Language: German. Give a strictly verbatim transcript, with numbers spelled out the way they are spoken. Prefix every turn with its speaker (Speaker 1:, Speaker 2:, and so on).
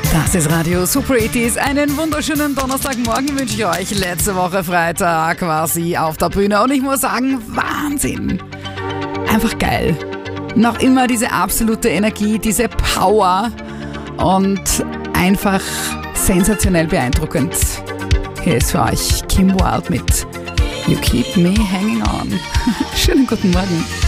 Speaker 1: Das ist Radio Super achtziger. Einen wunderschönen Donnerstagmorgen wünsche ich euch. Letzte Woche Freitag war sie auf der Bühne und ich muss sagen, Wahnsinn. Einfach geil. Noch immer diese absolute Energie, diese Power und einfach sensationell beeindruckend. Hier ist für euch Kim Wilde mit You Keep Me Hanging On. Schönen guten Morgen.